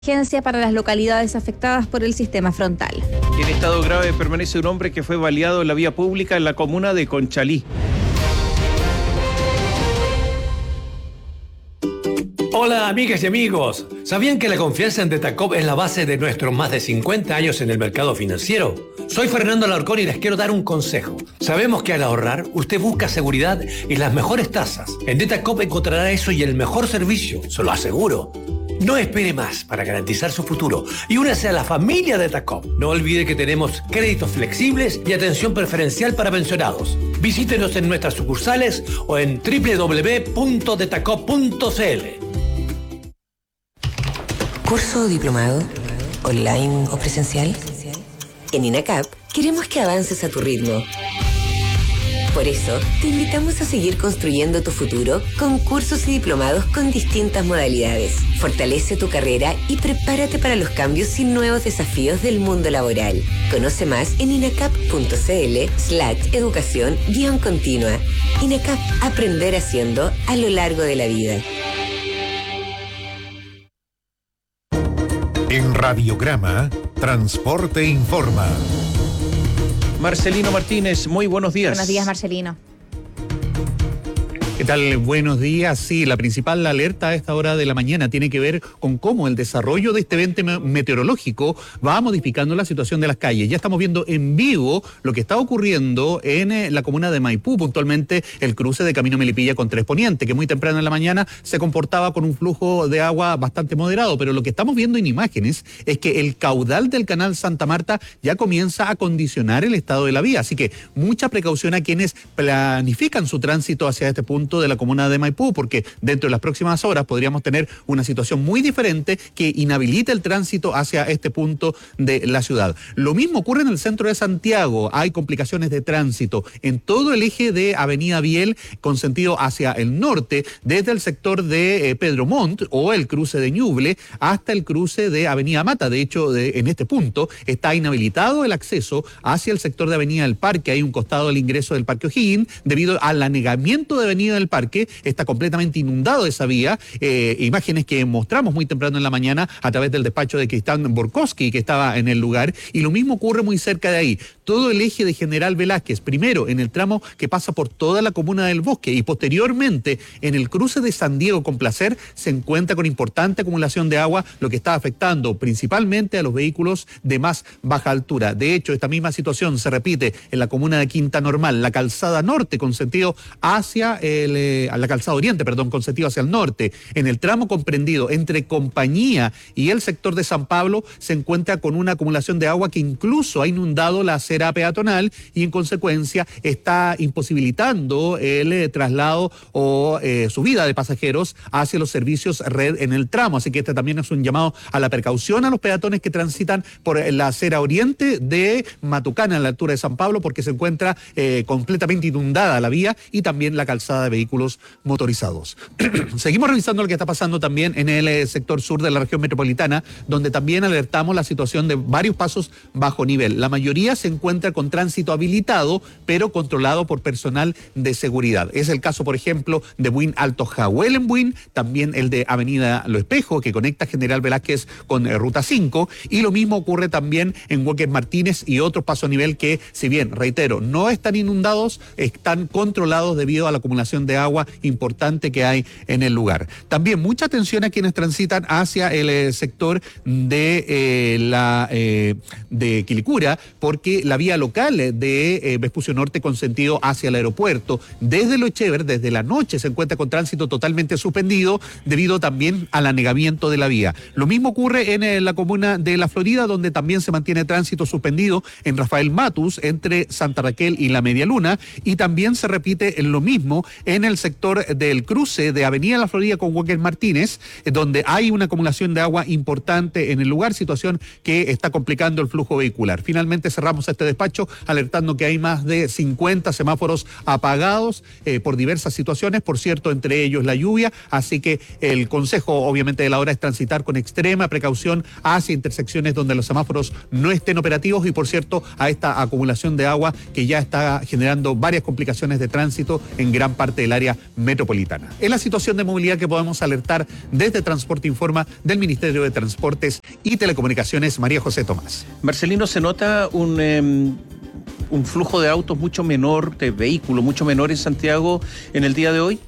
Emergencia para las localidades afectadas por el sistema frontal. En estado grave permanece un hombre que fue baleado en la vía pública en la comuna de Conchalí. Hola amigas y amigos, ¿sabían que la confianza en Datacop es la base de nuestros más de 50 años en el mercado financiero? Soy Fernando Alarcón y les quiero dar un consejo. Sabemos que al ahorrar, usted busca seguridad y las mejores tasas. En Datacop encontrará eso y el mejor servicio, se lo aseguro. No espere más para garantizar su futuro y únase a la familia de Datacop. No olvide que tenemos créditos flexibles y atención preferencial para pensionados. Visítenos en nuestras sucursales o en www.datacop.cl. ¿Curso o diplomado? ¿Online o presencial? En INACAP queremos que avances a tu ritmo. Por eso, te invitamos a seguir construyendo tu futuro con cursos y diplomados con distintas modalidades. Fortalece tu carrera y prepárate para los cambios y nuevos desafíos del mundo laboral. Conoce más en inacap.cl/educación-continua. INACAP, aprender haciendo a lo largo de la vida. En Radiograma, Transporte Informa. Marcelino Martínez, muy buenos días. Buenos días, Marcelino. ¿Qué tal? Buenos días. Sí, la principal alerta a esta hora de la mañana tiene que ver con cómo el desarrollo de este evento meteorológico va modificando la situación de las calles. Ya estamos viendo en vivo lo que está ocurriendo en la comuna de Maipú, puntualmente el cruce de Camino Melipilla con Tres Poniente, que muy temprano en la mañana se comportaba con un flujo de agua bastante moderado, pero lo que estamos viendo en imágenes es que el caudal del canal Santa Marta ya comienza a condicionar el estado de la vía, así que mucha precaución a quienes planifican su tránsito hacia este punto de la comuna de Maipú, porque dentro de las próximas horas podríamos tener una situación muy diferente que inhabilite el tránsito hacia este punto de la ciudad. Lo mismo ocurre en el centro de Santiago. Hay complicaciones de tránsito en todo el eje de Avenida Biel con sentido hacia el norte, desde el sector de Pedro Montt o el cruce de Ñuble hasta el cruce de Avenida Mata. De hecho, en este punto está inhabilitado el acceso hacia el sector de Avenida del Parque. Hay un costado del ingreso del Parque O'Higgins debido al anegamiento de Avenida del Parque. Está completamente inundado esa vía. Imágenes que mostramos muy temprano en la mañana a través del despacho de Cristian Borkowski, que estaba en el lugar, y lo mismo ocurre muy cerca de ahí. Todo el eje de General Velázquez, primero en el tramo que pasa por toda la comuna del Bosque y posteriormente en el cruce de San Diego con Placer, se encuentra con importante acumulación de agua, lo que está afectando principalmente a los vehículos de más baja altura. De hecho, esta misma situación se repite en la comuna de Quinta Normal, la calzada norte con sentido hacia la calzada oriente, con sentido hacia el norte. En el tramo comprendido entre Compañía y el sector de San Pablo se encuentra con una acumulación de agua que incluso ha inundado la acera peatonal y en consecuencia está imposibilitando el traslado o subida de pasajeros hacia los servicios red en el tramo. Así que este también es un llamado a la precaución a los peatones que transitan por la acera oriente de Matucana a la altura de San Pablo, porque se encuentra completamente inundada la vía y también la calzada de vehículos motorizados. Seguimos revisando lo que está pasando también en el sector sur de la región metropolitana, donde también alertamos la situación de varios pasos bajo nivel. La mayoría se encuentra con tránsito habilitado, pero controlado por personal de seguridad. Es el caso, por ejemplo, de Buin Alto Jahuel en Buin, también el de Avenida Lo Espejo, que conecta General Velázquez con Ruta 5, y lo mismo ocurre también en Hueques Martínez y otros pasos a nivel que, si bien, reitero, no están inundados, están controlados debido a la acumulación de agua importante que hay en el lugar. También mucha atención a quienes transitan hacia el sector de Quilicura, porque la vía local de Vespucio Norte con sentido hacia el aeropuerto, desde Lo Echever, desde la noche se encuentra con tránsito totalmente suspendido debido también al anegamiento de la vía. Lo mismo ocurre en la comuna de La Florida, donde también se mantiene tránsito suspendido en Rafael Matus entre Santa Raquel y La Media Luna, y también se repite lo mismo en el sector del cruce de Avenida La Florida con Hueques Martínez, donde hay una acumulación de agua importante en el lugar, situación que está complicando el flujo vehicular. Finalmente cerramos este despacho alertando que hay más de 50 semáforos apagados por diversas situaciones, por cierto, entre ellos la lluvia, así que el consejo obviamente de la hora es transitar con extrema precaución hacia intersecciones donde los semáforos no estén operativos y, por cierto, a esta acumulación de agua que ya está generando varias complicaciones de tránsito en gran parte parte del área metropolitana. Es la situación de movilidad que podemos alertar desde Transporte Informa del Ministerio de Transportes y Telecomunicaciones. María José Tomás. Marcelino, ¿se nota un flujo de autos mucho menor, de vehículos mucho menor en Santiago en el día de hoy?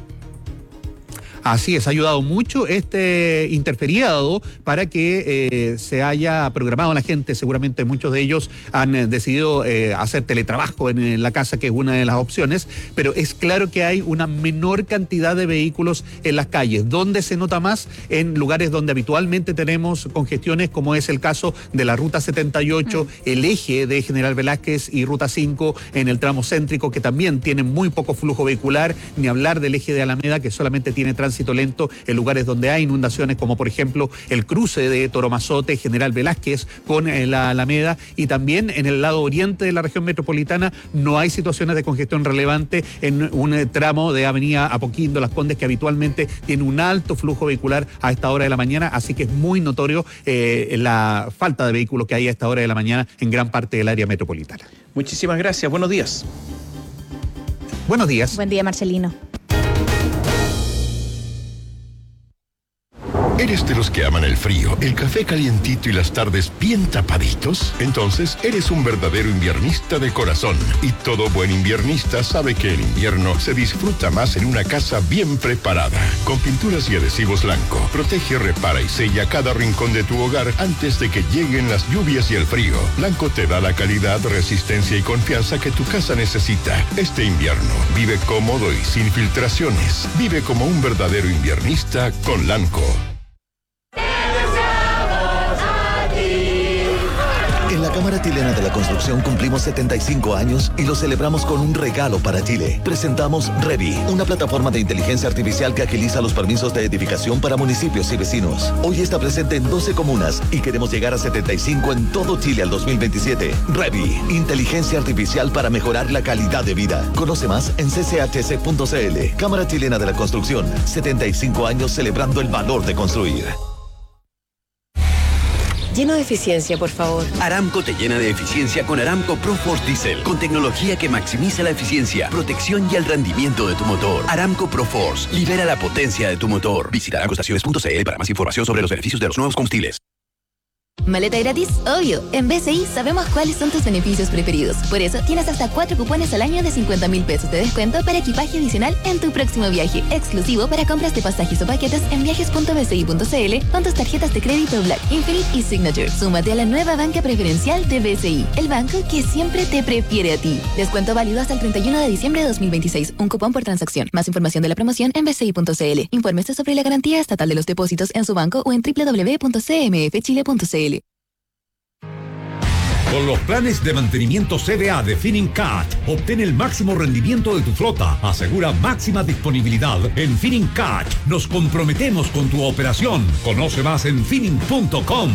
Así es, ha ayudado mucho este interferiado para que se haya programado a la gente. Seguramente muchos de ellos han decidido hacer teletrabajo en la casa, que es una de las opciones, pero es claro que hay una menor cantidad de vehículos en las calles. ¿Dónde se nota más? En lugares donde habitualmente tenemos congestiones, como es el caso de la Ruta 78, el eje de General Velázquez y Ruta 5 en el tramo céntrico, que también tienen muy poco flujo vehicular, ni hablar del eje de Alameda, que solamente tiene tránsito lento en lugares donde hay inundaciones, como por ejemplo el cruce de Toromazote, General Velázquez con la Alameda, y también en el lado oriente de la región metropolitana no hay situaciones de congestión relevante en un tramo de Avenida Apoquindo, Las Condes, que habitualmente tiene un alto flujo vehicular a esta hora de la mañana, así que es muy notorio la falta de vehículos que hay a esta hora de la mañana en gran parte del área metropolitana. Muchísimas gracias, buenos días. Buenos días. Buen día, Marcelino. ¿Eres de los que aman el frío, el café calientito y las tardes bien tapaditos? Entonces eres un verdadero inviernista de corazón. Y todo buen inviernista sabe que el invierno se disfruta más en una casa bien preparada. Con pinturas y adhesivos Lanco, protege, repara y sella cada rincón de tu hogar antes de que lleguen las lluvias y el frío. Lanco te da la calidad, resistencia y confianza que tu casa necesita. Este invierno, vive cómodo y sin filtraciones. Vive como un verdadero inviernista con Lanco. En la Cámara Chilena de la Construcción cumplimos 75 años y lo celebramos con un regalo para Chile. Presentamos Revi, una plataforma de inteligencia artificial que agiliza los permisos de edificación para municipios y vecinos. Hoy está presente en 12 comunas y queremos llegar a 75 en todo Chile al 2027. Revi, inteligencia artificial para mejorar la calidad de vida. Conoce más en cchc.cl. Cámara Chilena de la Construcción, 75 años celebrando el valor de construir. Lleno de eficiencia, por favor. Aramco te llena de eficiencia con Aramco ProForce Diesel, con tecnología que maximiza la eficiencia, protección y el rendimiento de tu motor. Aramco ProForce, libera la potencia de tu motor. Visita aramcoestaciones.cl para más información sobre los beneficios de los nuevos combustibles. ¿Maleta gratis? Obvio. En BCI sabemos cuáles son tus beneficios preferidos. Por eso tienes hasta 4 cupones al año de 50.000 pesos de descuento para equipaje adicional en tu próximo viaje. Exclusivo para compras de pasajes o paquetes en viajes.bci.cl con tus tarjetas de crédito Black, Infinite y Signature. Súmate a la nueva banca preferencial de BCI, el banco que siempre te prefiere a ti. Descuento válido hasta el 31 de diciembre de 2026. Un cupón por transacción. Más información de la promoción en bci.cl. Infórmese sobre la garantía estatal de los depósitos en su banco o en www.cmfchile.cl. Con los planes de mantenimiento CDA de Finincat, obtén el máximo rendimiento de tu flota. Asegura máxima disponibilidad en Finincat. Nos comprometemos con tu operación. Conoce más en finin.com.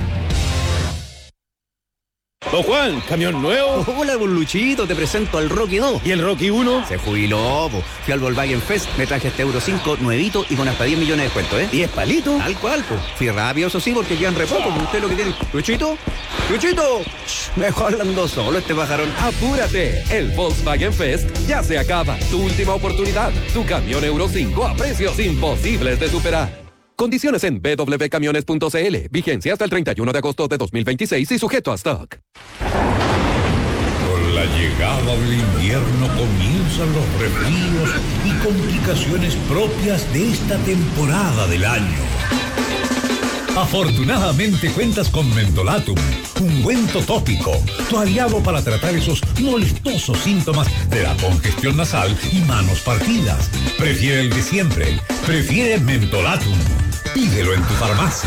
Don Juan, ¿camión nuevo? Hola, don Luchito, te presento al Rocky 2. ¿Y el Rocky 1? Se jubiló, po. Fui al Volkswagen Fest, me traje este Euro 5 nuevito y con hasta 10 millones de descuento, ¿eh? ¿10 palitos? Tal cual, po. Fui rápido, eso sí, porque quedan re poco, usted lo que tiene. ¿Luchito? ¡Luchito! Mejor hablando solo este pajarón. ¡Apúrate! El Volkswagen Fest ya se acaba. Tu última oportunidad. Tu camión Euro 5 a precios imposibles de superar. Condiciones en www.camiones.cl. Vigencia hasta el 31 de agosto de 2026 y sujeto a stock. Con la llegada del invierno comienzan los resfríos y complicaciones propias de esta temporada del año. Afortunadamente cuentas con Mentolatum, ungüento tópico, tu aliado para tratar esos molestosos síntomas de la congestión nasal y manos partidas. Prefiere el de siempre, prefiere Mentolatum. Pídelo en tu farmacia.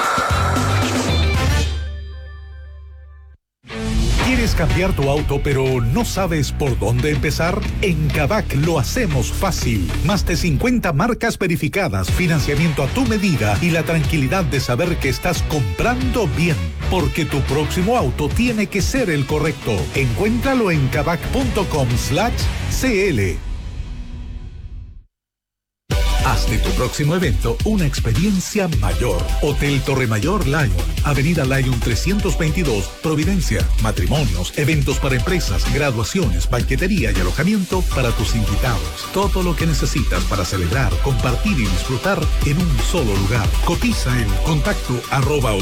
¿Quieres cambiar tu auto pero no sabes por dónde empezar? En Kavak lo hacemos fácil. Más de 50 marcas verificadas, financiamiento a tu medida y la tranquilidad de saber que estás comprando bien. Porque tu próximo auto tiene que ser el correcto. Encuéntralo en kavak.com/cl. Haz de tu próximo evento una experiencia mayor. Hotel Torre Mayor Lion, Avenida Lion 322, Providencia. Matrimonios, eventos para empresas, graduaciones, banquetería y alojamiento para tus invitados. Todo lo que necesitas para celebrar, compartir y disfrutar en un solo lugar. Cotiza en contacto